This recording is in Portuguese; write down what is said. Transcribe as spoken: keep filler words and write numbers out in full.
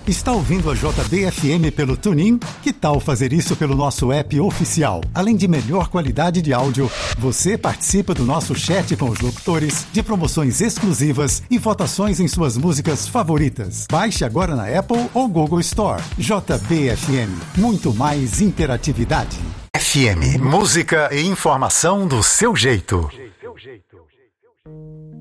Está ouvindo a J B F M pelo TuneIn? Que tal fazer isso pelo nosso app oficial? Além de melhor qualidade de áudio, você participa do nosso chat com os locutores, de promoções exclusivas e votações em suas músicas favoritas. Baixe agora na Apple ou Google Store. J B F M, muito mais interatividade. F M, música e informação do seu jeito.